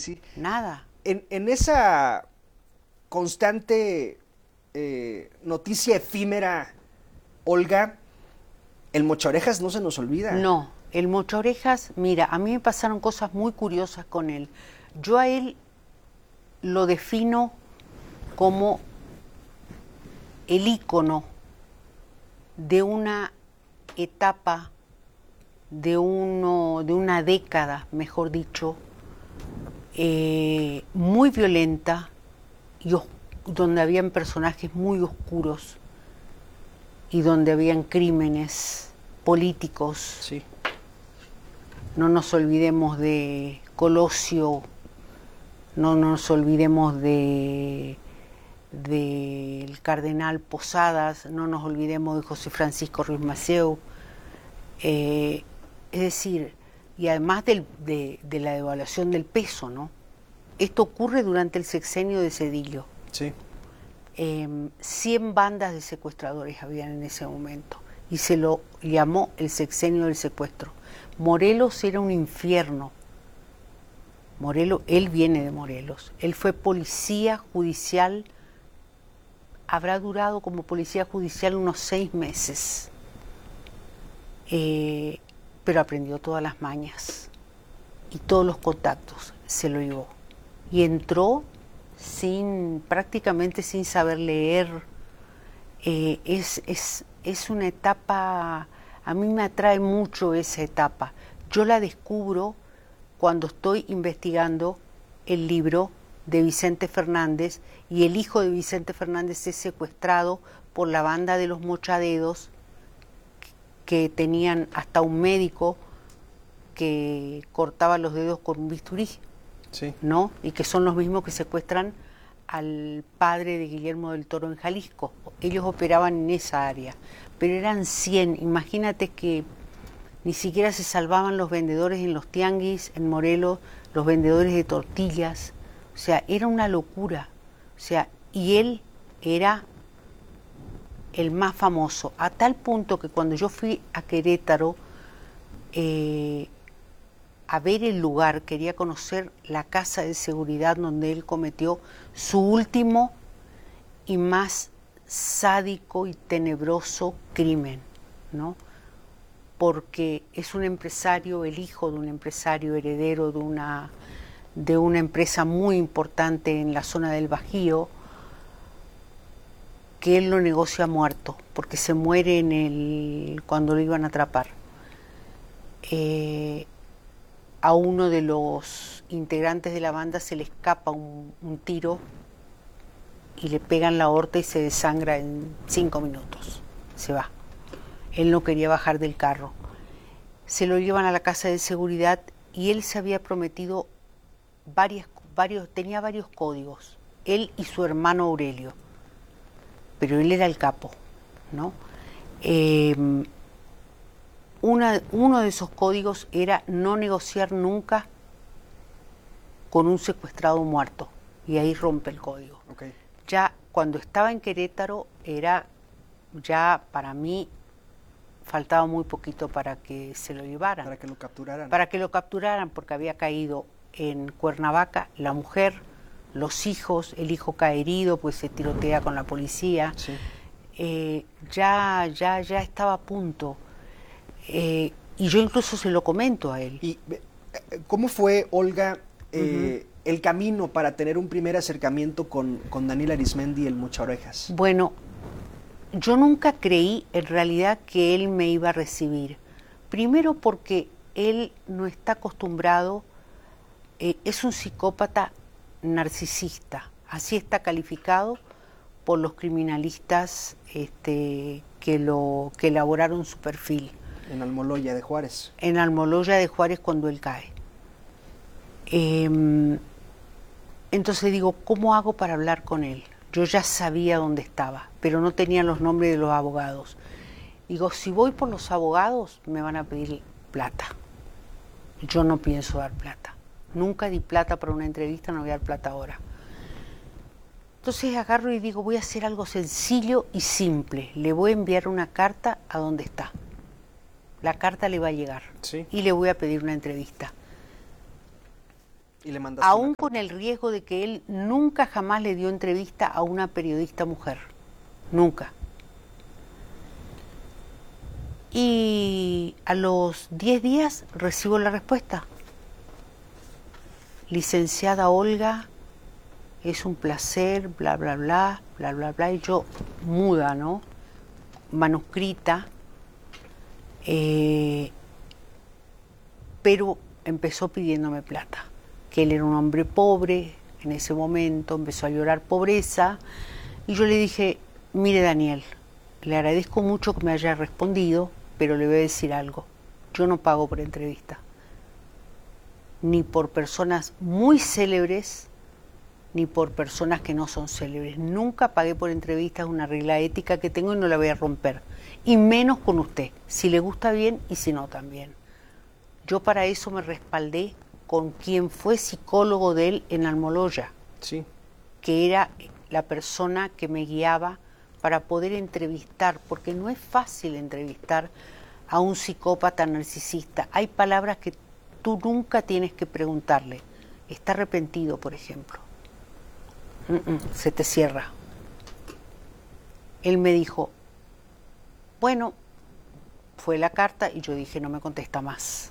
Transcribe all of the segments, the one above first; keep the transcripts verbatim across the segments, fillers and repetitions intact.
sí. Nada. En, en esa constante eh, noticia efímera, Olga, el Mochaorejas no se nos olvida. No, el Mochaorejas, mira, a mí me pasaron cosas muy curiosas con él. Yo a él lo defino como el ícono de una etapa, de, uno, de una década, mejor dicho, eh, muy violenta y donde habían personajes muy oscuros y donde habían crímenes políticos. Sí. No nos olvidemos de Colosio, no nos olvidemos de del cardenal Posadas, no nos olvidemos de José Francisco Ruiz Maceo. Eh, es decir, y además del, de, de la devaluación del peso, ¿no? Esto ocurre durante el sexenio de Zedillo. Sí. Eh, cien bandas de secuestradores habían en ese momento y se lo llamó el sexenio del secuestro. Morelos era un infierno. Morelos, él viene de Morelos. Él fue policía judicial, habrá durado como policía judicial unos seis meses. Eh, pero aprendió todas las mañas y todos los contactos se lo llevó. Y entró sin, prácticamente sin saber leer. Eh, es, es, es una etapa, a mí me atrae mucho esa etapa. Yo la descubro cuando estoy investigando el libro de Vicente Fernández y el hijo de Vicente Fernández es secuestrado por la banda de los Mochadedos, que tenían hasta un médico que cortaba los dedos con un bisturí, sí. ¿no? Y que son los mismos que secuestran al padre de Guillermo del Toro en Jalisco. Ellos operaban en esa área, pero eran cien. Imagínate que ni siquiera se salvaban los vendedores en los tianguis, en Morelos, los vendedores de tortillas. O sea, era una locura. O sea, y él era el más famoso, a tal punto que cuando yo fui a Querétaro eh, a ver el lugar, quería conocer la casa de seguridad donde él cometió su último y más sádico y tenebroso crimen, ¿no? Porque es un empresario, el hijo de un empresario heredero de una, de una empresa muy importante en la zona del Bajío, que él lo negocia muerto, porque se muere en el cuando lo iban a atrapar. Eh, a uno de los integrantes de la banda se le escapa un, un tiro y le pegan la aorta y se desangra en cinco minutos. Se va. Él no quería bajar del carro. Se lo llevan a la casa de seguridad y él se había prometido varias, varios, tenía varios códigos, él y su hermano Aurelio, pero él era el capo, ¿no? Eh, una, uno de esos códigos era no negociar nunca con un secuestrado muerto, y ahí rompe el código. Okay. Ya cuando estaba en Querétaro era, ya para mí, faltaba muy poquito para que se lo llevaran. Para que lo capturaran. Para que lo capturaran, porque había caído en Cuernavaca la mujer, los hijos, el hijo cae herido, pues se tirotea con la policía. Sí. Eh, ya, ya, ya estaba a punto. Eh, y yo incluso se lo comento a él. ¿Y cómo fue, Olga, eh, Uh-huh. el camino para tener un primer acercamiento con, con Daniel Arismendi, el Mochaorejas? Bueno, yo nunca creí en realidad que él me iba a recibir. Primero porque él no está acostumbrado, eh, es un psicópata narcisista, así está calificado por los criminalistas este, que, lo, que elaboraron su perfil. En Almoloya de Juárez. En Almoloya de Juárez cuando él cae. Eh, entonces digo, ¿cómo hago para hablar con él? Yo ya sabía dónde estaba, pero no tenía los nombres de los abogados. Digo, si voy por los abogados, me van a pedir plata. Yo no pienso dar plata. Nunca di plata para una entrevista, no voy a dar plata ahora. Entonces agarro y digo, voy a hacer algo sencillo y simple. Le voy a enviar una carta a donde está. La carta le va a llegar. Sí. Y le voy a pedir una entrevista. Y le mandaste aún una con el riesgo de que él nunca jamás le dio entrevista a una periodista mujer. Nunca. Y a los diez días recibo la respuesta. Licenciada Olga, es un placer, bla, bla, bla, bla, bla, bla. Y yo, muda, ¿no? Manuscrita. Eh, pero empezó pidiéndome plata. Que él era un hombre pobre en ese momento, empezó a llorar pobreza. Y yo le dije, mire Daniel, le agradezco mucho que me haya respondido, pero le voy a decir algo. Yo no pago por entrevista. Ni por personas muy célebres, ni por personas que no son célebres. Nunca pagué por entrevistas, es una regla ética que tengo y no la voy a romper. Y menos con usted, si le gusta bien y si no también. Yo para eso me respaldé con quien fue psicólogo de él en Almoloya, Sí. que era la persona que me guiaba para poder entrevistar, porque no es fácil entrevistar a un psicópata narcisista. Hay palabras que tú nunca tienes que preguntarle. ¿Está arrepentido, por ejemplo? Mm-mm, se te cierra. Él me dijo, bueno, fue la carta y yo dije, no me contesta más.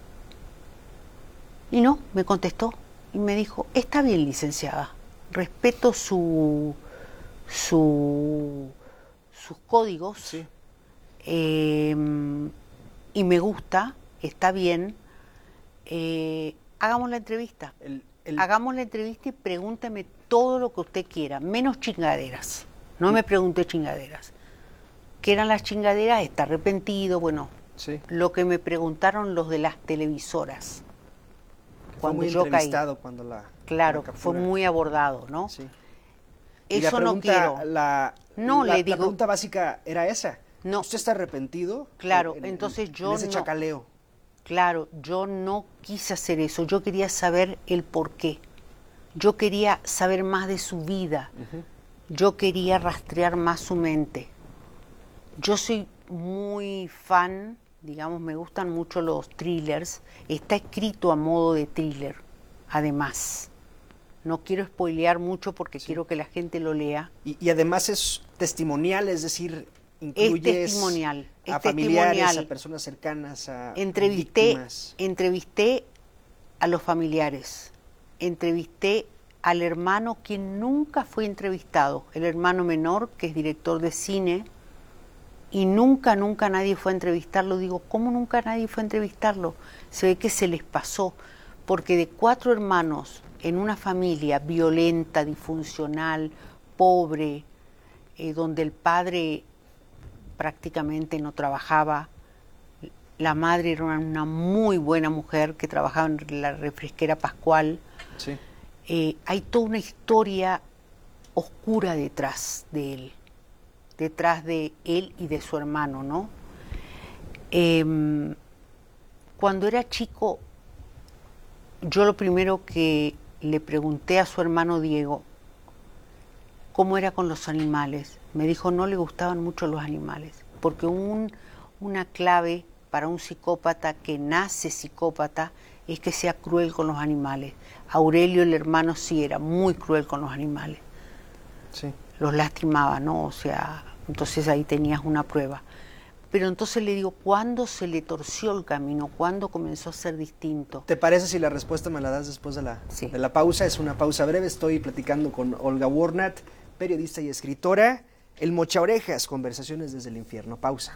Y no, me contestó y me dijo, está bien, licenciada, respeto su, su, sus códigos, Sí. eh, y me gusta, está bien, eh, hagamos la entrevista. El, el... Hagamos la entrevista y pregúnteme todo lo que usted quiera, menos chingaderas. No me pregunte chingaderas. ¿Qué eran las chingaderas? Está arrepentido, bueno, Sí. lo que me preguntaron los de las televisoras. Fue Cuando muy yo caí. entrevistado cuando la Claro, la fue captura. muy abordado, ¿no? Sí. Y la Eso no pregunta, quiero. La, No, la, le la digo- pregunta básica era esa. No. ¿Usted está arrepentido? Claro, En- en- entonces en yo ese no. chacaleo. Claro, yo no quise hacer eso, yo quería saber el por qué. Yo quería saber más de su vida. Ujú. Yo quería rastrear más su mente. Yo soy muy fan, digamos, me gustan mucho los thrillers. Está escrito a modo de thriller, además. No quiero spoilear mucho porque Sí. quiero que la gente lo lea. Y, y además es testimonial, es decir, Es incluyes testimonial, a es familiares, testimonial. a personas cercanas, a Entrevisté, víctimas. entrevisté a los familiares, entrevisté al hermano quien nunca fue entrevistado, el hermano menor que es director de cine, y nunca, nunca nadie fue a entrevistarlo. Digo, ¿cómo nunca nadie fue a entrevistarlo? Se ve que se les pasó, porque de cuatro hermanos en una familia violenta, disfuncional, pobre, eh, donde el padre prácticamente no trabajaba, la madre era una, una muy buena mujer que trabajaba en la refresquera Pascual. Sí. Eh, hay toda una historia oscura detrás de él, detrás de él y de su hermano, ¿no? Eh, cuando era chico, yo lo primero que le pregunté a su hermano Diego, ¿cómo era con los animales? Me dijo, no le gustaban mucho los animales, porque un, una clave para un psicópata que nace psicópata es que sea cruel con los animales. Aurelio, el hermano, sí era muy cruel con los animales. Sí. Los lastimaba, ¿no? O sea, entonces ahí tenías una prueba. Pero entonces le digo, ¿cuándo se le torció el camino? ¿Cuándo comenzó a ser distinto? ¿Te parece si la respuesta me la das después de la, Sí. de la pausa? Es una pausa breve. Estoy platicando con Olga Warnat, periodista y escritora. El Mocha Orejas, conversaciones desde el infierno. Pausa.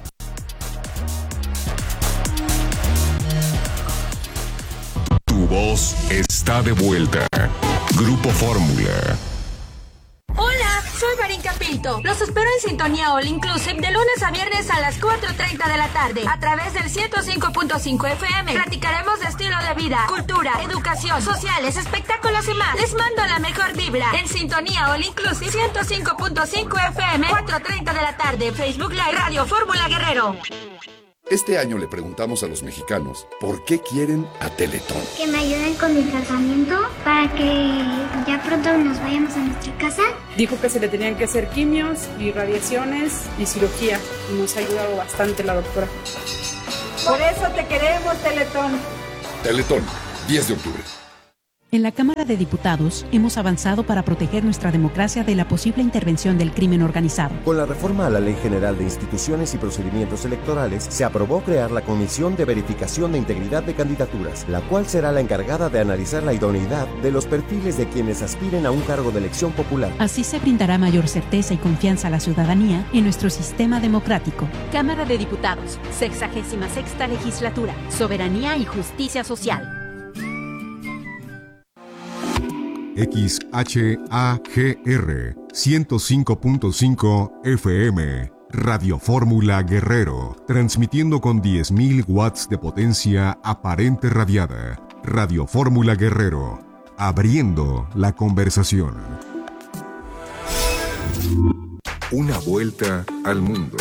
Tu voz está de vuelta. Grupo Fórmula. Hola, soy Marín Pinto. Los espero en Sintonía All Inclusive de lunes a viernes a las cuatro treinta de la tarde a través del ciento cinco punto cinco F M. Platicaremos de estilo de vida, cultura, educación, sociales, espectáculos y más. Les mando la mejor vibra en Sintonía All Inclusive ciento cinco punto cinco F M, cuatro treinta de la tarde, Facebook Live, Radio Fórmula Guerrero. Este año le preguntamos a los mexicanos por qué quieren a Teletón. Que me ayuden con mi tratamiento para que ya pronto nos vayamos a nuestra casa. Dijo que se le tenían que hacer quimios y radiaciones y cirugía y nos ha ayudado bastante la doctora. Por eso te queremos, Teletón. Teletón, diez de octubre. En la Cámara de Diputados hemos avanzado para proteger nuestra democracia de la posible intervención del crimen organizado. Con la reforma a la Ley General de Instituciones y Procedimientos Electorales, se aprobó crear la Comisión de Verificación de Integridad de Candidaturas, la cual será la encargada de analizar la idoneidad de los perfiles de quienes aspiren a un cargo de elección popular. Así se brindará mayor certeza y confianza a la ciudadanía en nuestro sistema democrático. Cámara de Diputados, sexagésima sexta legislatura, soberanía y justicia social. X H A G R ciento cinco punto cinco F M, Radio Fórmula Guerrero, transmitiendo con diez mil watts de potencia aparente radiada. Radio Fórmula Guerrero, abriendo la conversación. Una vuelta al mundo.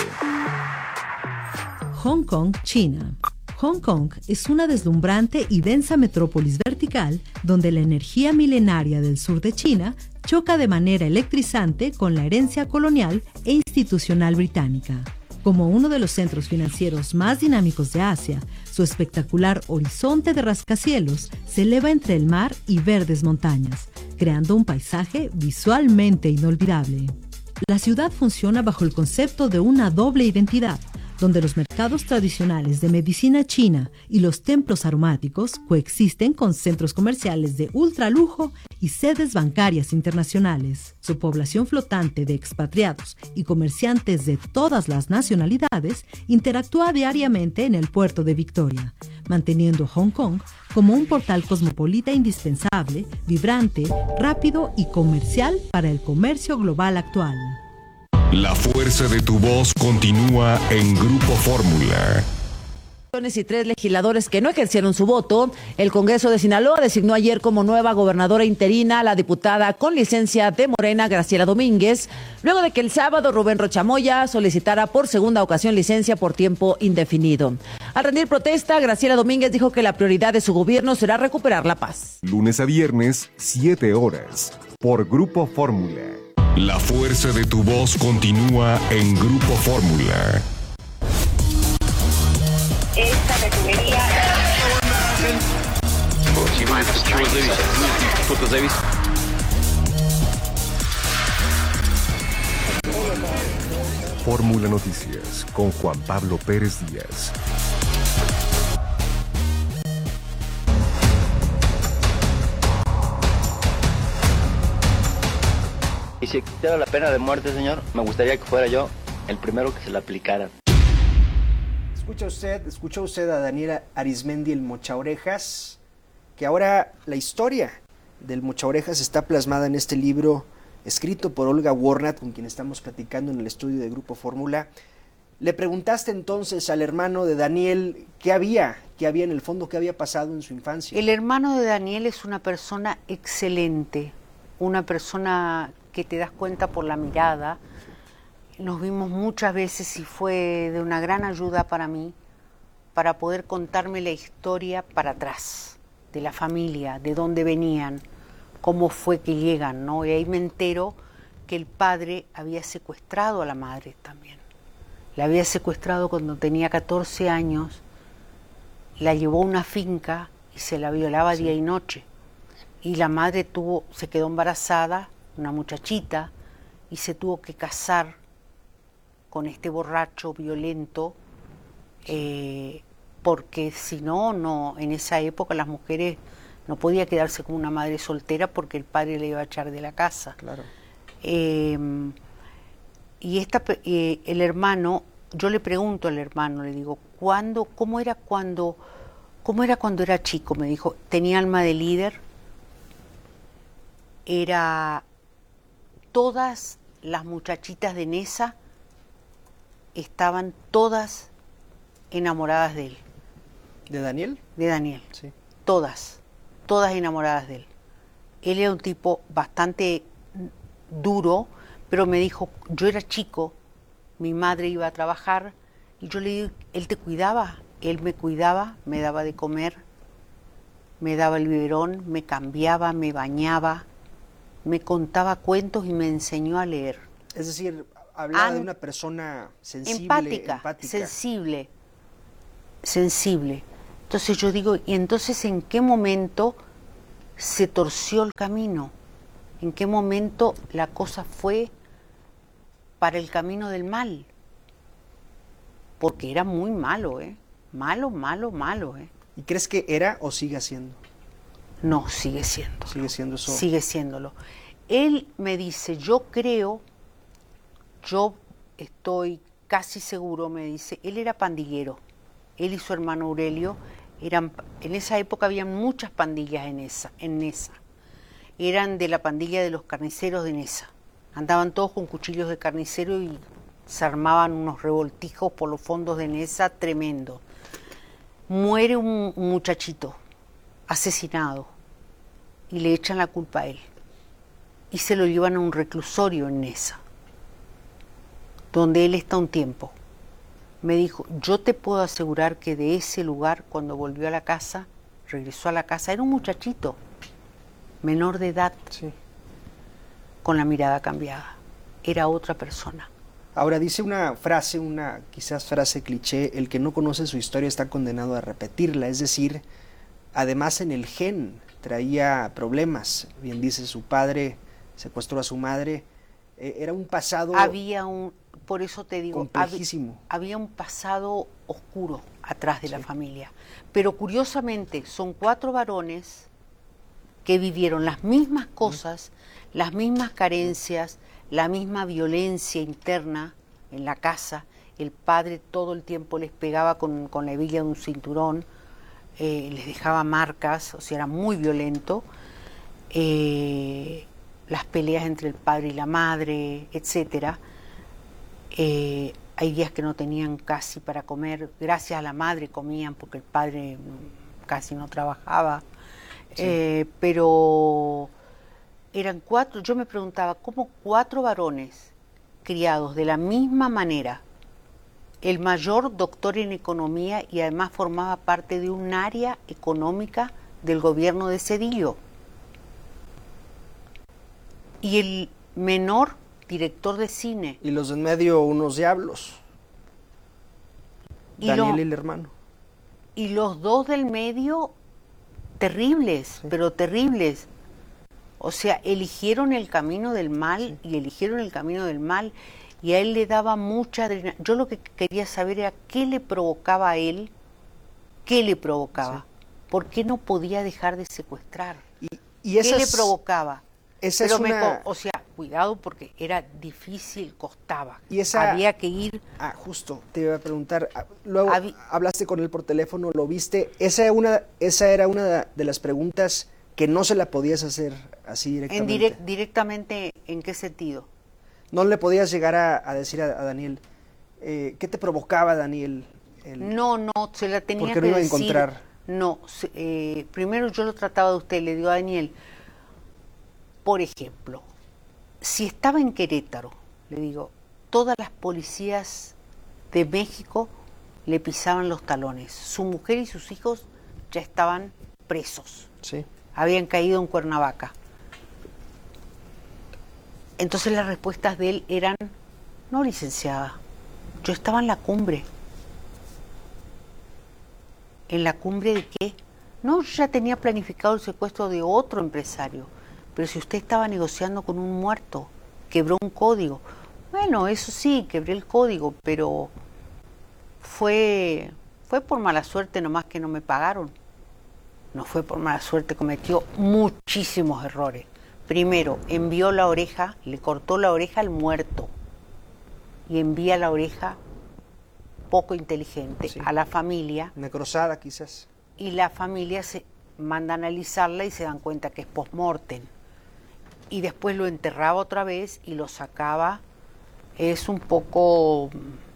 Hong Kong, China. Hong Kong es una deslumbrante y densa metrópolis vertical donde la energía milenaria del sur de China choca de manera electrizante con la herencia colonial e institucional británica. Como uno de los centros financieros más dinámicos de Asia, su espectacular horizonte de rascacielos se eleva entre el mar y verdes montañas, creando un paisaje visualmente inolvidable. La ciudad funciona bajo el concepto de una doble identidad, donde los mercados tradicionales de medicina china y los templos aromáticos coexisten con centros comerciales de ultralujo y sedes bancarias internacionales. Su población flotante de expatriados y comerciantes de todas las nacionalidades interactúa diariamente en el puerto de Victoria, manteniendo Hong Kong como un portal cosmopolita indispensable, vibrante, rápido y comercial para el comercio global actual. La fuerza de tu voz continúa en Grupo Fórmula. Y tres legisladores que no ejercieron su voto. El Congreso de Sinaloa designó ayer como nueva gobernadora interina a la diputada con licencia de Morena, Graciela Domínguez, luego de que el sábado Rubén Rocha Moya solicitara por segunda ocasión licencia por tiempo indefinido. Al rendir protesta, Graciela Domínguez dijo que la prioridad de su gobierno será recuperar la paz. Lunes a viernes, siete horas, por Grupo Fórmula. La fuerza de tu voz continúa en Grupo Fórmula. Esta refinería. Fórmula Noticias con Juan Pablo Pérez Díaz. Y si existiera la pena de muerte, señor, me gustaría que fuera yo el primero que se la aplicara. Escucha usted, escuchó usted a Daniel Arizmendi, el Mochaorejas, que ahora la historia del Mochaorejas está plasmada en este libro escrito por Olga Warnat, con quien estamos platicando en el estudio de Grupo Fórmula. Le preguntaste entonces al hermano de Daniel qué había, qué había en el fondo, qué había pasado en su infancia. El hermano de Daniel es una persona excelente, una persona que te das cuenta por la mirada. Nos vimos muchas veces y fue de una gran ayuda para mí, para poder contarme la historia para atrás, de la familia, de dónde venían, cómo fue que llegan, ¿no? Y ahí me entero que el padre había secuestrado a la madre también. La había secuestrado cuando tenía catorce años, la llevó a una finca y se la violaba sí. día y noche. Y la madre tuvo, se quedó embarazada, una muchachita, y se tuvo que casar con este borracho violento, eh, porque si no, no, en esa época las mujeres no podía quedarse con una madre soltera porque el padre le iba a echar de la casa. Claro. Eh, y esta, eh, el hermano, yo le pregunto al hermano, le digo, ¿cuándo, cómo era cuando, cómo era cuando era chico? Me dijo, tenía alma de líder, era todas las muchachitas de Nesa estaban todas enamoradas de él. ¿De Daniel? De Daniel. Sí. Todas, todas enamoradas de él. Él era un tipo bastante duro, pero me dijo, yo era chico, mi madre iba a trabajar y yo le digo, él te cuidaba, él me cuidaba, me daba de comer, me daba el biberón, me cambiaba, me bañaba, me contaba cuentos y me enseñó a leer. Es decir, hablaba An de una persona sensible, empática, empática, sensible, sensible. Entonces yo digo, ¿y entonces en qué momento se torció el camino? ¿En qué momento la cosa fue para el camino del mal? Porque era muy malo, ¿eh? Malo, malo, malo, ¿eh? ¿Y crees que era o sigue siendo? No, sigue siendo. Sigue siendo eso. Sigue siéndolo. Él me dice, yo creo, yo estoy casi seguro, me dice, él era pandillero. Él y su hermano Aurelio eran, en esa época había muchas pandillas en esa, en Nesa. Eran de la pandilla de los carniceros de Nesa. Andaban todos con cuchillos de carnicero y se armaban unos revoltijos por los fondos de Nesa tremendo. Muere un, un muchachito asesinado y le echan la culpa a él. Y se lo llevan a un reclusorio en Nesa, donde él está un tiempo. Me dijo, yo te puedo asegurar que de ese lugar, cuando volvió a la casa, regresó a la casa, era un muchachito, menor de edad, sí, con la mirada cambiada. Era otra persona. Ahora dice una frase, una quizás frase cliché, el que no conoce su historia está condenado a repetirla, es decir, además en el gen traía problemas, bien dice, su padre secuestró a su madre, eh, era un pasado... Había un, por eso te digo, complejísimo. Había, había un pasado oscuro atrás de sí. la familia, pero curiosamente son cuatro varones que vivieron las mismas cosas, mm. las mismas carencias, la misma violencia interna en la casa. El padre todo el tiempo les pegaba con, con la hebilla de un cinturón, eh, les dejaba marcas, o sea, era muy violento. Eh, las peleas entre el padre y la madre, etcétera. Eh, hay días que no tenían casi para comer, gracias a la madre comían porque el padre casi no trabajaba. Sí. Eh, pero... Eran cuatro, yo me preguntaba, ¿cómo cuatro varones criados de la misma manera? El mayor doctor en economía y además formaba parte de un área económica del gobierno de Zedillo. Y el menor director de cine. Y los en medio unos diablos. Y Daniel lo, y el hermano. Y los dos del medio, terribles, sí. pero terribles. O sea, eligieron el camino del mal sí. y eligieron el camino del mal y a él le daba mucha adrenalina. Yo lo que quería saber era qué le provocaba a él, qué le provocaba, sí. por qué no podía dejar de secuestrar, y, y esas, qué le provocaba. Esa Pero es me, una... O sea, cuidado porque era difícil, costaba, y esa... había que ir... Ah, justo, te iba a preguntar, luego Hab... hablaste con él por teléfono, lo viste, esa, una, esa era una de las preguntas que no se la podías hacer así directamente. En direct, directamente, ¿en qué sentido? No le podías llegar a, a decir a, a Daniel, eh, ¿qué te provocaba, Daniel? El... No, no, se la tenía que no iba a decir. encontrar. No, eh, primero yo lo trataba de usted, le digo a Daniel, por ejemplo, si estaba en Querétaro, le digo, todas las policías de México le pisaban los talones. Su mujer y sus hijos ya estaban presos. Sí. Habían caído en Cuernavaca. Entonces las respuestas de él eran, no, licenciada, yo estaba en la cumbre. ¿En la cumbre de qué? No, yo ya tenía planificado el secuestro de otro empresario, pero si usted estaba negociando con un muerto, quebró un código. Bueno, eso sí, quebré el código, pero fue, fue por mala suerte nomás que no me pagaron. No fue por mala suerte, cometió muchísimos errores. Primero, envió la oreja, le cortó la oreja al muerto y envía la oreja poco inteligente sí. a la familia. Necrosada quizás. Y la familia se manda a analizarla y se dan cuenta que es post-mortem. Y después lo enterraba otra vez y lo sacaba. Es un poco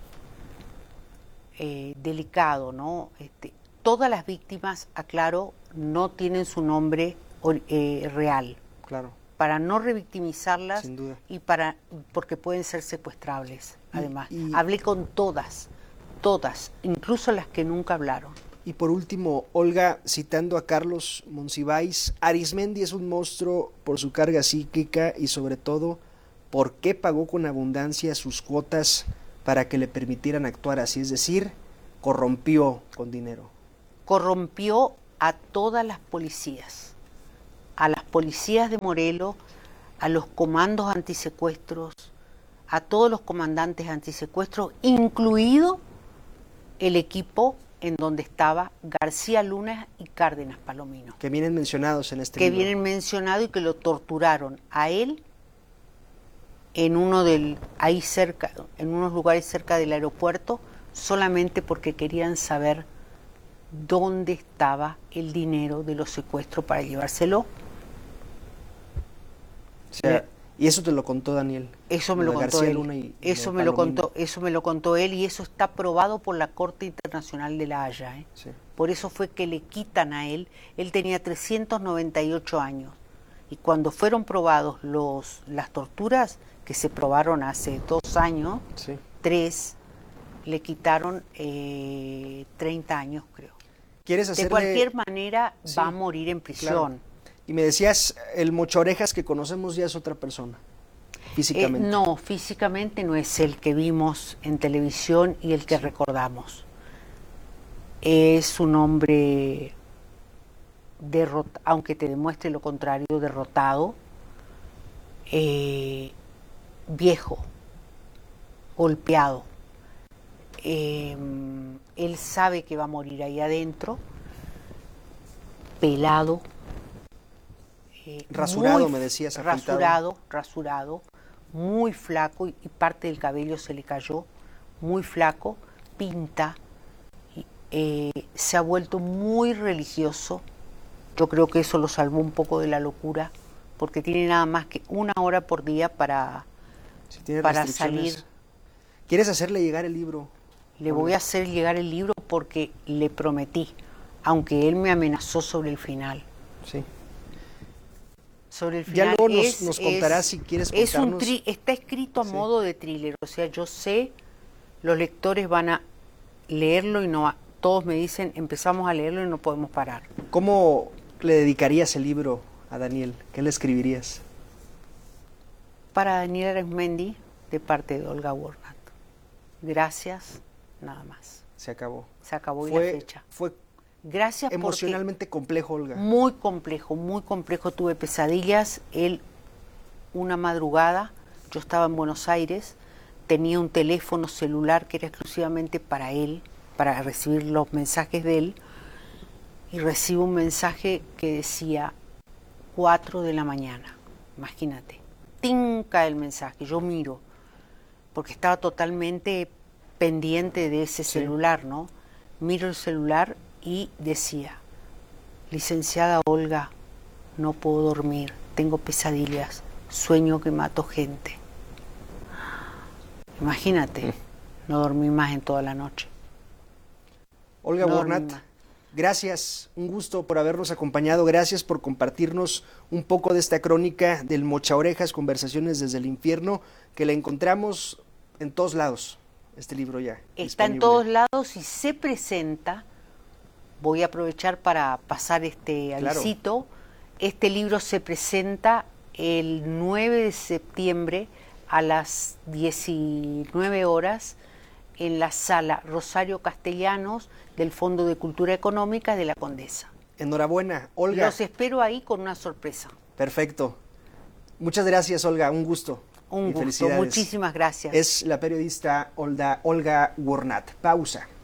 eh, delicado, ¿no? Este, todas las víctimas, aclaro, no tienen su nombre eh, real. Claro. Para no revictimizarlas Sin duda. y para porque pueden ser secuestrables, y, además. Y, Hablé con todas, todas, incluso las que nunca hablaron. Y por último, Olga, citando a Carlos Monsiváis, Arizmendi es un monstruo por su carga psíquica y sobre todo, ¿por qué pagó con abundancia sus cuotas para que le permitieran actuar así? Es decir, corrompió con dinero. Corrompió a todas las policías, a las policías de Morelos, a los comandos antisecuestros, a todos los comandantes antisecuestros, incluido el equipo en donde estaba García Luna y Cárdenas Palomino. Que vienen mencionados en este que libro. Que vienen mencionados y que lo torturaron a él en uno del ahí cerca, en unos lugares cerca del aeropuerto, solamente porque querían saber dónde estaba el dinero de los secuestros para llevárselo. O sea, y eso te lo contó Daniel. Eso me lo contó García él. Luna y, y eso me lo contó, eso me lo contó él y eso está aprobado por la Corte Internacional de la Haya. ¿eh? Sí. Por eso fue que le quitan a él. Él tenía trescientos noventa y ocho años y cuando fueron probados los las torturas que se probaron hace dos años, sí. tres, le quitaron eh, treinta años, creo. ¿Quieres hacerle... De cualquier manera sí, va a morir en prisión. Claro. Y me decías, el Mochaorejas que conocemos ya es otra persona, físicamente. Eh, no, físicamente no es el que vimos en televisión y el que sí. recordamos. Es un hombre derrotado, aunque te demuestre lo contrario, derrotado, eh, viejo, golpeado. Eh, él sabe que va a morir ahí adentro, pelado, eh, rasurado, muy, me decías, afeitado. rasurado, rasurado, muy flaco y, y parte del cabello se le cayó, muy flaco, pinta, eh, se ha vuelto muy religioso. Yo creo que eso lo salvó un poco de la locura, porque tiene nada más que una hora por día para, si tiene para salir. ¿Quieres hacerle llegar el libro? Le voy a hacer llegar el libro porque le prometí, aunque él me amenazó sobre el final. Sí. Sobre el final. Ya luego nos, es, nos contarás es, si quieres es contarnos. Un tri, está escrito a sí. modo de thriller, o sea, yo sé, los lectores van a leerlo y no, todos me dicen, empezamos a leerlo y no podemos parar. ¿Cómo le dedicarías el libro a Daniel? ¿Qué le escribirías? Para Daniel Arismendi, de parte de Olga Warnat. Gracias. Nada más. Se acabó. Se acabó fue, y la fecha. Fue Gracias emocionalmente complejo, Olga. Muy complejo, muy complejo. Tuve pesadillas. Él, una madrugada, yo estaba en Buenos Aires, tenía un teléfono celular que era exclusivamente para él, para recibir los mensajes de él, y recibo un mensaje que decía cuatro de la mañana. Imagínate. Tinca el mensaje. Yo miro, porque estaba totalmente pendiente de ese sí. celular, ¿no? Miro el celular y decía, licenciada Olga, no puedo dormir, tengo pesadillas, sueño que mato gente. Imagínate, no dormí más en toda la noche. Olga no Warnat, gracias, un gusto por habernos acompañado, gracias por compartirnos un poco de esta crónica del Mochaorejas, Conversaciones desde el Infierno, que la encontramos en todos lados. Este libro ya está disponible. En todos lados y se presenta, voy a aprovechar para pasar este avisito, claro. Este libro se presenta el nueve de septiembre a las diecinueve horas en la sala Rosario Castellanos del Fondo de Cultura Económica de la Condesa. Enhorabuena, Olga. Los espero ahí con una sorpresa. Perfecto. Muchas gracias, Olga, un gusto. Un gusto, muchísimas gracias. Es la periodista Olga, Olga Warnat. Pausa.